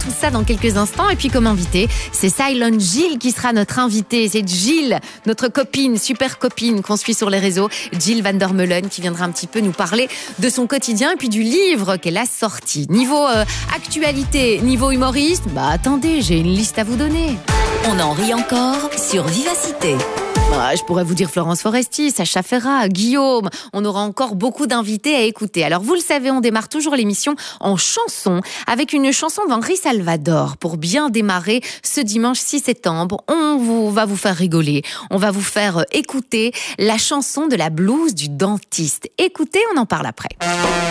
tout ça dans quelques instants. Et puis comme invité, c'est Silent Jill qui sera notre invitée. C'est Jill, notre copine, super copine qu'on suit sur les réseaux. Jill van der Meulen qui viendra un petit peu nous parler de son quotidien et puis du livre qu'elle a sorti. Niveau actualité, niveau humoriste, attendez, j'ai une liste à vous donner. On en rit encore sur Vivacité. Je pourrais vous dire Florence Foresti, Sacha Ferrat, Guillaume. On aura encore beaucoup d'invités à écouter. Alors vous le savez, on démarre toujours l'émission en chanson avec une chanson d'Henri Salvador pour bien démarrer ce dimanche 6 septembre. On va vous faire rigoler. On va vous faire écouter la chanson de la blouse du dentiste. Écoutez, on en parle après.